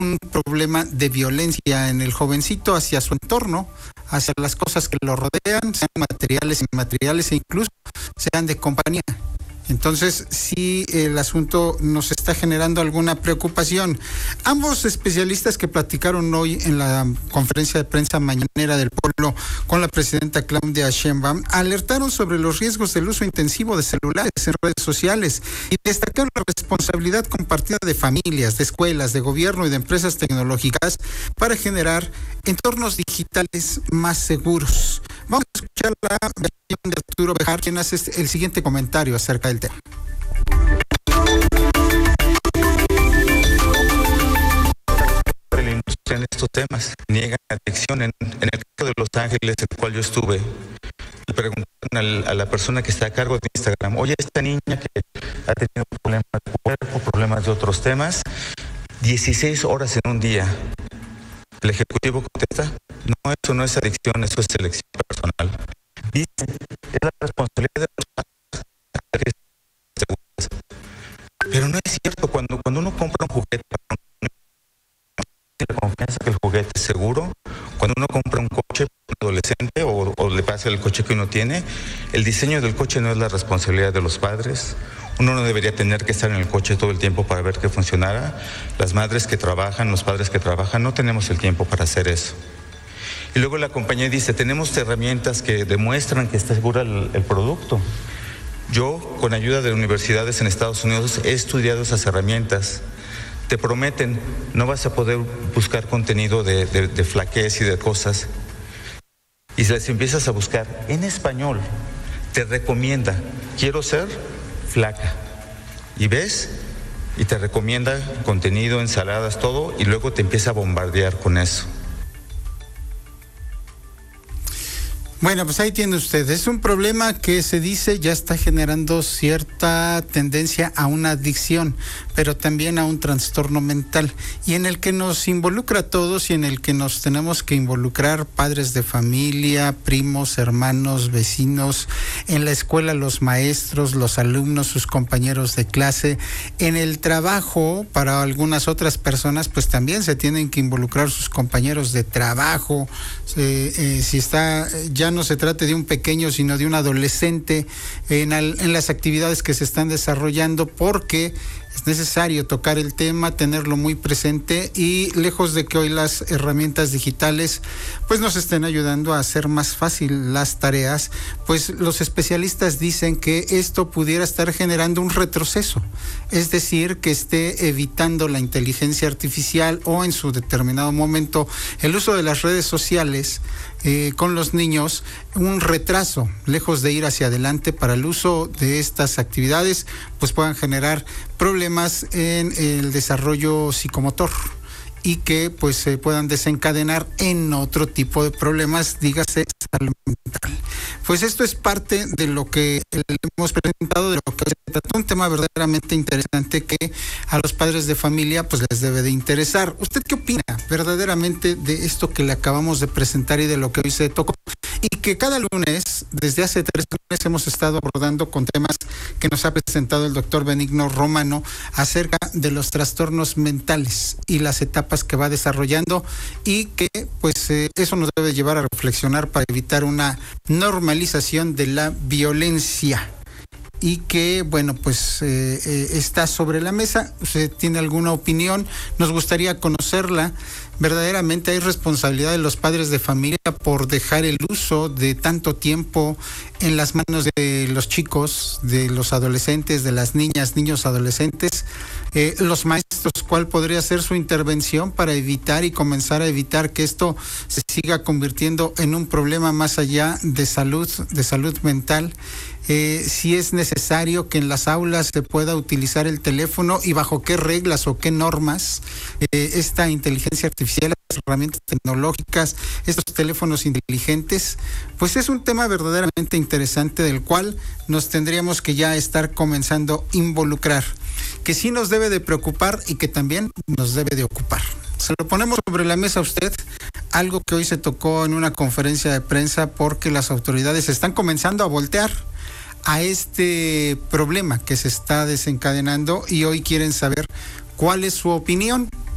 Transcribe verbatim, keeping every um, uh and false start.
un problema de violencia en el jovencito hacia su entorno, hacia las cosas que lo rodean, sean materiales, inmateriales e incluso sean de compañía. Entonces, sí, el asunto nos está generando alguna preocupación. Ambos especialistas que platicaron hoy en la conferencia de prensa mañanera del pueblo con la presidenta Claudia Sheinbaum alertaron sobre los riesgos del uso intensivo de celulares en redes sociales y destacaron la responsabilidad compartida de familias, de escuelas, de gobierno y de empresas tecnológicas para generar entornos digitales más seguros. Vamos a escuchar la versión de Arturo Bejar, quien hace el siguiente comentario acerca del tema. En estos temas niegan adicción. En, en el caso de Los Ángeles, el cual yo estuve, le preguntaron al, a la persona que está a cargo de Instagram: oye, esta niña que ha tenido problemas de cuerpo, problemas de otros temas, dieciséis horas en un día. El ejecutivo contesta: no, eso no es adicción, eso es selección personal. Dice, es la responsabilidad de los padres. Pero no es cierto. Cuando, cuando uno compra un juguete, la confianza que el juguete es seguro. Cuando uno compra un coche un adolescente o, o le pasa el coche que uno tiene, el diseño del coche no es la responsabilidad de los padres. Uno no debería tener que estar en el coche todo el tiempo para ver que funcionara. Las madres que trabajan, los padres que trabajan, no tenemos el tiempo para hacer eso. Y luego la compañía dice: tenemos herramientas que demuestran que está seguro el, el producto. Yo, con ayuda de universidades en Estados Unidos, he estudiado esas herramientas. Te prometen, no vas a poder buscar contenido de, de, de flaquez y de cosas. Y si les empiezas a buscar en español, te recomienda: quiero ser flaca. Y ves, y te recomienda contenido, ensaladas, todo, y luego te empieza a bombardear con eso. Bueno, pues ahí tiene usted. Es un problema que se dice ya está generando cierta tendencia a una adicción, pero también a un trastorno mental, y en el que nos involucra a todos y en el que nos tenemos que involucrar padres de familia, primos, hermanos, vecinos, en la escuela los maestros, los alumnos, sus compañeros de clase, en el trabajo. Para algunas otras personas pues también se tienen que involucrar sus compañeros de trabajo. Eh, eh, si está ya no se trate de un pequeño, sino de un adolescente, en, al, en las actividades que se están desarrollando, porque es necesario tocar el tema, tenerlo muy presente, y lejos de que hoy las herramientas digitales pues nos estén ayudando a hacer más fácil las tareas, pues los especialistas dicen que esto pudiera estar generando un retroceso, es decir, que esté evitando la inteligencia artificial o en su determinado momento el uso de las redes sociales eh, con los niños, un retraso, lejos de ir hacia adelante para el uso de estas actividades, pues puedan generar problemas en el desarrollo psicomotor y que pues se puedan desencadenar en otro tipo de problemas, dígase salud mental. Pues esto es parte de lo que hemos presentado, de lo que se trató, un tema verdaderamente interesante que a los padres de familia pues les debe de interesar. ¿Usted qué opina verdaderamente de esto que le acabamos de presentar y de lo que hoy se tocó? Y que cada lunes, desde hace tres lunes, hemos estado abordando con temas que nos ha presentado el doctor Benigno Romano acerca de los trastornos mentales y las etapas que va desarrollando, y que pues eh, eso nos debe llevar a reflexionar para evitar una normalización de la violencia, y que bueno pues eh, eh, está sobre la mesa. ¿Usted tiene alguna opinión? Nos gustaría conocerla. Verdaderamente hay responsabilidad de los padres de familia por dejar el uso de tanto tiempo en las manos de los chicos, de los adolescentes, de las niñas, niños, adolescentes. Eh, los maestros, ¿cuál podría ser su intervención para evitar y comenzar a evitar que esto se siga convirtiendo en un problema más allá de salud, de salud mental? Eh, si es necesario que en las aulas se pueda utilizar el teléfono y bajo qué reglas o qué normas eh, esta inteligencia artificial, las herramientas tecnológicas, estos teléfonos inteligentes, pues es un tema verdaderamente interesante del cual nos tendríamos que ya estar comenzando a involucrar, que sí nos debe de preocupar y que también nos debe de ocupar. Se lo ponemos sobre la mesa a usted, algo que hoy se tocó en una conferencia de prensa, porque las autoridades están comenzando a voltear a este problema que se está desencadenando y hoy quieren saber cuál es su opinión.